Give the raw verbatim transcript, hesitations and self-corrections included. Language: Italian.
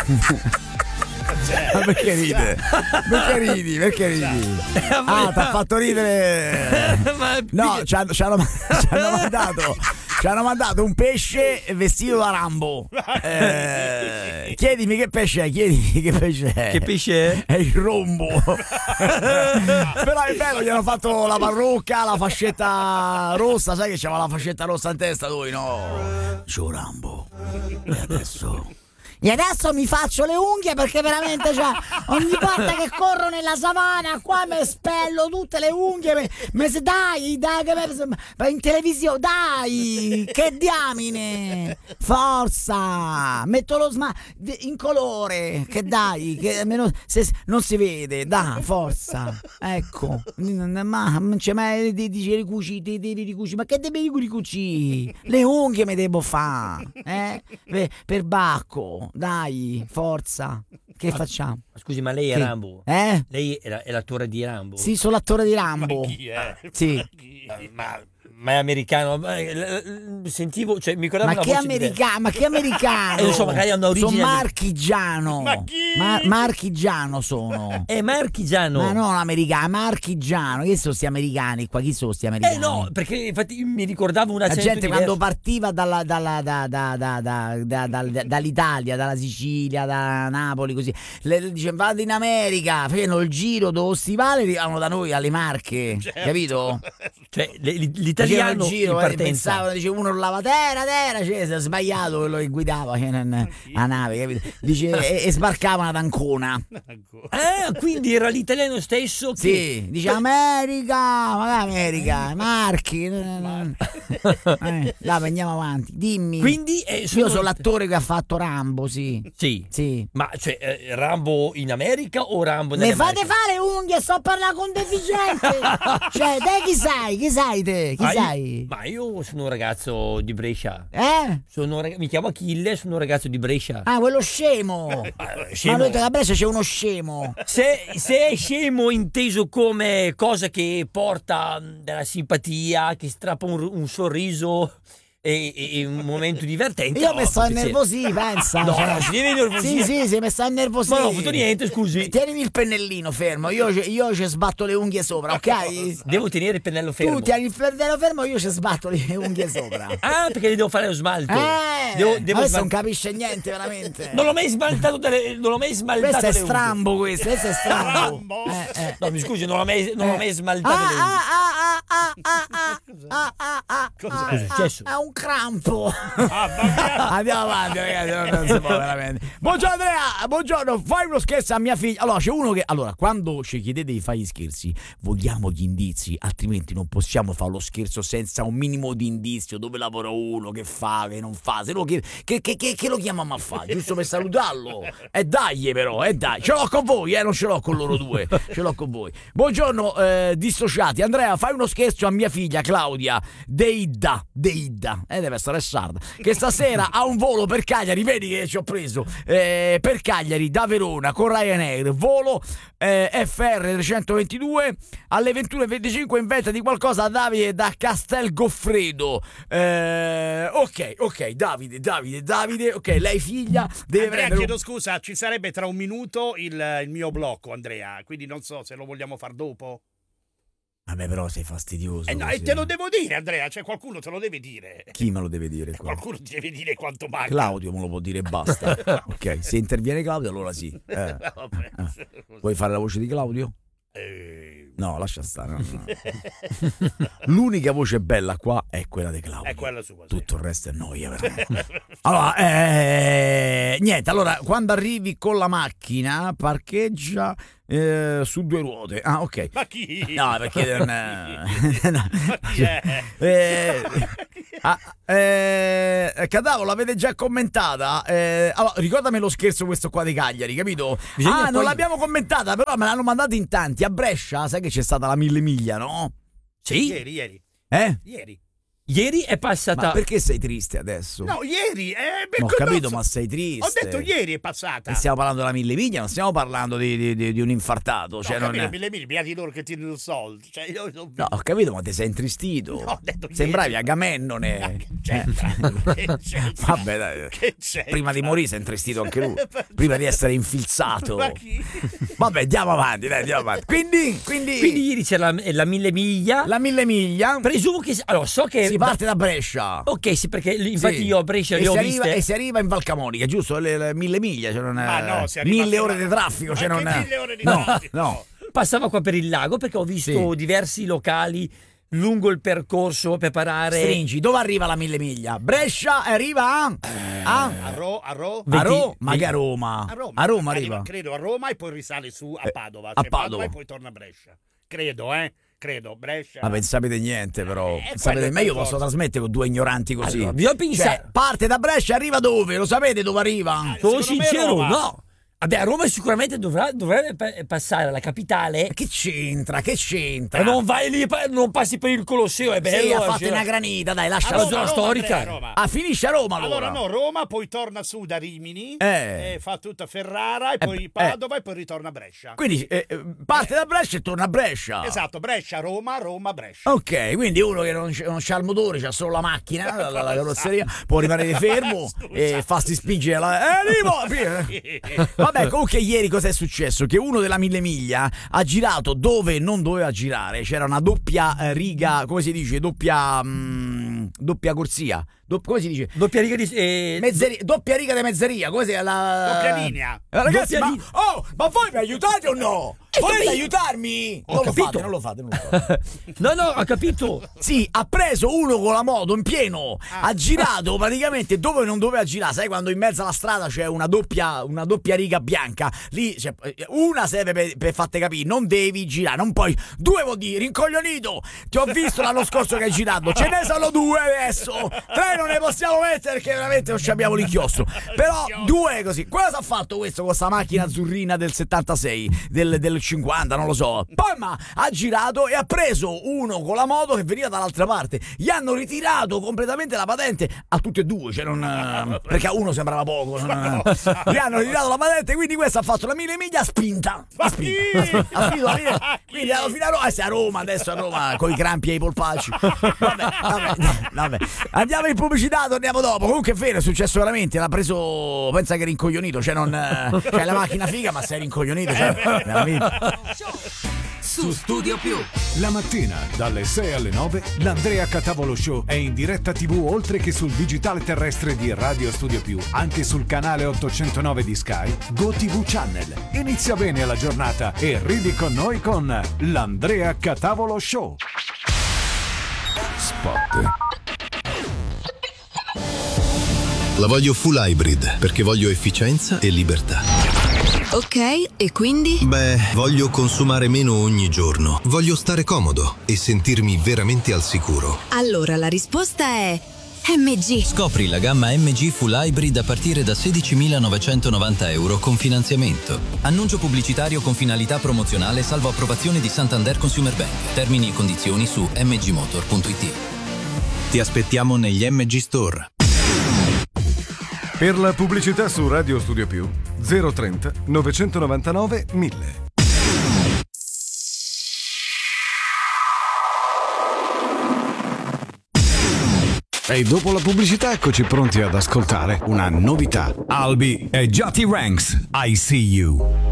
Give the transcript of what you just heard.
Ma perché ride? Perché ridi? Perché ridi? Ah, t'ha fatto ridere. No, ci hanno, ci hanno, ci hanno mandato Ci hanno mandato un pesce vestito da Rambo. Eh, chiedimi che pesce è, chiedimi che pesce è. Che pesce è? È il rombo. Però è bello, gli hanno fatto la parrucca, la fascetta rossa, sai che c'aveva la fascetta rossa in testa lui, no? Ciao Rambo. E adesso... E adesso mi faccio le unghie perché veramente, cioè, ogni volta che corro nella savana qua mi spello tutte le unghie. Me, me, dai, dai, che me, in televisione, dai, che diamine, forza, metto lo sma in colore, che dai, che almeno se non si vede, dai, forza, ecco, ma non c'è mai dice ricuci, ti devi ricuci, ma che devi ricuci? Le unghie mi devo fare, eh, per, per Bacco. Dai, forza. Che facciamo? Scusi, ma lei è che? Rambo? Eh? Lei è, la, è l'attore di Rambo? Sì, sono l'attore di Rambo. Ma chi è? Sì. Ma chi è? Ma, ma è americano? Ma, sentivo, cioè mi ricordavo Ma una che voce americano? Ma che americano? Eh, lo so, magari hanno origini- Sono marchigiano. Ma chi? Ma- marchigiano sono. È marchigiano. Ma non americano, marchigiano. Chi sono sti americani qua? Chi sono sti americani? Eh no, perché infatti mi ricordavo una La gente quando partiva dalla, dalla, da, da, da, da, da, da, da- dall'Italia, dalla Sicilia, da Napoli, così, le, le dice vado in America, facevano il giro dello stivale, arrivavano da noi alle Marche, Certo. capito? Cioè l- l- Facevano l'italiano il giro, in eh, partenza. pensavano, dice uno urlava terra, terra, cioè, si è sbagliato quello che guidava cioè, n- la nave, capito? Dice, e, e sbarcavano ad Ancona. Ah, quindi era l'italiano stesso che... Sì, dice America, ma che America, Marchi. Eh, dai, andiamo avanti, dimmi. Quindi eh, Io sono l'attore che ha fatto Rambo, sì. Sì. Sì. Ma cioè eh, Rambo in America o Rambo Ne nelle fate Americhe? fare unghie, sto a parlare con deficiente. Cioè, te chi sei? Chi sei te? Chi Ma io- sei? Ma io sono un ragazzo di Brescia. Eh? Sono un rag- mi chiamo Achille, sono un ragazzo di Brescia. Ah, quello scemo. scemo. Ma lui da Brescia c'è uno scemo. Se, se è scemo inteso come cosa che porta mh, della simpatia, che strappa un, un sorriso e, e- e un momento divertente. Io oh, mi sto fa piacere. innervosì, pensa. No, cioè. non si deve innervosire. Sì, sì, sì, mi sto innervosì. Ma non ho fatto niente, scusi. Tienimi il pennellino fermo, io, ci- io ci sbatto le unghie sopra, ok? Devo tenere il pennello fermo. Tu tieni il pennello fermo, io ci sbatto le unghie sopra. Ah, perché le devo fare lo smalto. Eh, Devo, devo adesso smal- non capisce niente, veramente. Non l'ho mai smaltato delle, non l'ho mai smaltato Questo è le unghie. strambo, questo, questo è strambo. Strambo? Eh, eh. No, mi scusi, non l'ho mai, non l'ho mai Ah, smaltato le unghie. ah, ah, ah, ah, ah, ah, ah, ah, Cosa ah, è successo? ah, È un crampo. Ah, vabbè. Andiamo avanti, ragazzi, non, non si può veramente. Buongiorno Andrea, buongiorno, fai uno scherzo a mia figlia. Allora, c'è uno che, allora, quando ci chiedete di fare gli scherzi, vogliamo gli indizi, altrimenti non possiamo fare lo scherzo senza un minimo di indizio, dove lavora uno, che fa, che non fa, se no che, che, che, che, che lo chiamiamo a fare, giusto per salutarlo. E dai però, e dai, ce l'ho con voi, eh, non ce l'ho con loro due, ce l'ho con voi. Buongiorno, eh, dissociati, Andrea, fai uno scherzo a mia figlia Claudia, Deida, Deida, eh, deve essere sarda, che stasera ha un volo per Cagliari, vedi che ci ho preso, eh, per Cagliari da Verona con Ryanair, volo eh, F R trecentoventidue alle ventuno e venticinque. Inventati qualcosa, Davide da Castel Goffredo. Eh, ok, ok, Davide, Davide, Davide, ok, lei figlia deve Andrea, prendere chiedo scusa, ci sarebbe tra un minuto il, il mio blocco, Andrea, quindi non so se lo vogliamo far dopo. Vabbè, però sei fastidioso. Eh no, così. e te lo devo dire, Andrea, cioè qualcuno te lo deve dire. Chi me lo deve dire qua? Qualcuno ti deve dire quanto manca. Claudio me lo può dire e basta. Ok, se interviene Claudio allora sì. Eh. Vabbè. Vuoi fare la voce di Claudio? Eh, No, lascia stare. No, no. L'unica voce bella qua è quella di Claudio. È quella sua, sì. Tutto il resto è noia, veramente. Allora, eh, niente, allora, quando arrivi con la macchina, parcheggia eh, su due ruote. Ah, ok. Ma chi? No, perché non è... no. Ma chi è? Eh, ah, eh, Cadavolo, l'avete già commentata? Eh, allora, ricordami lo scherzo questo qua di Cagliari, capito? Bisogna ah, non poi- l'abbiamo commentata, però me l'hanno mandata in tanti. A Brescia, sai che c'è stata la mille miglia, no? Sì? Ieri, ieri. Eh? Ieri. Ieri è passata. Ma perché sei triste adesso? No, ieri. Eh, beh, Ho capito, cazzo. ma sei triste. Ho detto ieri è passata. E stiamo parlando della mille miglia, non stiamo parlando di, di, di, di un infartato. No, Cioè ho non capito, è... mille miglia, beati loro che tirano il soldo. Cioè, io non... No, ho capito, ma ti sei intristito. No, ho detto Sembravi ieri. Agamennone. Ma che c'entra? Che c'entra? Vabbè, dai. Che c'entra? Prima di morire sei intristito anche lui. Prima di essere infilzato. Ma chi? Vabbè, andiamo avanti, dai, andiamo avanti. Quindi, quindi, Quindi ieri c'era la, la mille miglia. la mille miglia Presumo che. Allora, so che. si parte da Brescia. Ok, sì, perché infatti Sì. io a Brescia e le ho si arriva, viste. e si arriva in Val Camonica, giusto? Le, le mille miglia, cioè non è, Ma no, si arriva mille a ore Ferrara. di traffico, cioè Ma non che è. mille ore di no, traffico? no. Passava qua per il lago perché ho visto Sì. diversi locali lungo il percorso per parare. Stringi, dove arriva la mille miglia? Brescia arriva a, a, A, Ro, a, Ro, a venti- Roma, ma che a Roma? a Roma. A Roma arriva. Credo a Roma e poi risale su a Padova. a Cioè Padova. e poi torna a Brescia. Credo, eh. Credo, Brescia. Ma non sapete niente, però. Eh, Non sapete, quello è ma io qualcosa. posso trasmettere con due ignoranti così. Allora, bisogna pensare- Cioè, parte da Brescia, arriva dove? Lo sapete dove arriva? Ah, Sono secondo me sincero, Roma. no. Vabbè, a Roma sicuramente dovrà, dovrebbe pa- passare alla capitale. Che c'entra? Che c'entra? E non vai lì, pa- non passi per il Colosseo, è bello. Sì, ha eh, fatto cioè. una granita, dai, A lascia la Roma, zona Roma, storica. Andrea, Roma. Ah, finisce a Roma allora. Allora no, Roma, poi torna su da Rimini, Eh. e fa tutta Ferrara, e Eh, poi eh. Padova e poi ritorna a Brescia. Quindi eh, eh, parte da Brescia e torna a Brescia. Esatto, Brescia, Roma, Roma, Brescia. Ok, quindi uno che non c'ha, non c'ha il motore, c'ha solo la macchina, la, la- la carrozzeria, può rimanere fermo Scusa. e farsi spingere la... Eh, arrivo! Vabbè, comunque ieri cos'è successo? Che uno della mille miglia ha girato dove non doveva girare, c'era una doppia eh, riga, come si dice, doppia mm, doppia corsia, Do- come si dice? Doppia riga di. eh, Mezzeri- doppia riga di mezzeria, come si la Doppia linea. Eh, ragazzi, Doppia ma, linea. oh, ma voi mi aiutate o no? Eh, Volete capito. aiutarmi? Ho non capito. lo fate, non lo fate, non lo fate. No, no, ho capito. Sì, ha preso uno con la moto in pieno, Ah. ha girato praticamente dove non doveva girare. Sai quando in mezzo alla strada c'è una doppia, una doppia riga bianca? Lì cioè, una serve per, per farti capire, non devi girare, non puoi. Due vuol dire, rincoglionito. Ti ho visto l'anno scorso che hai girato, ce ne sono due adesso. Tre non ne possiamo mettere perché veramente non ci abbiamo l'inchiostro. Però due così. Cosa ha fatto questo con sta macchina azzurrina del settantasei, del, del cinquanta, non lo so. Poi ma ha girato e ha preso uno con la moto che veniva dall'altra parte. Gli hanno ritirato completamente la patente a tutti e due, cioè non, eh, perché a uno sembrava poco. Non, gli hanno ritirato la patente, quindi questo ha fatto la mille miglia a spinta. A spinta. Ha spinto la mille, quindi alla fine a Roma, eh, a Roma, adesso a Roma con i crampi e i polpacci. Vabbè, vabbè, vabbè. Andiamo in pubblicità, torniamo dopo. Comunque è vero, è successo veramente, l'ha preso, pensa che rincoglionito, cioè non eh, cioè la macchina figa, ma sei rincoglionito, cioè, veramente. Su Studio Più. La mattina dalle sei alle nove l'Andrea Catavolo Show è in diretta tivù oltre che sul digitale terrestre di Radio Studio Più, anche sul canale ottocentonove di Sky, GoTV Channel. Inizia bene la giornata e ridi con noi con l'Andrea Catavolo Show. Spot. La voglio full hybrid perché voglio efficienza e libertà. Ok, e quindi? Beh, voglio consumare meno ogni giorno. Voglio stare comodo e sentirmi veramente al sicuro. Allora la risposta è M G. Scopri la gamma M G Full Hybrid a partire da sedicimilanovecentonovanta euro con finanziamento. Annuncio pubblicitario con finalità promozionale salvo approvazione di Santander Consumer Bank. Termini e condizioni su m g motor punto i t. Ti aspettiamo negli M G Store. Per la pubblicità su Radio Studio Più zero trenta novecentonovantanove mille. E dopo la pubblicità eccoci pronti ad ascoltare una novità. Albi e Jati Ranks, I See You.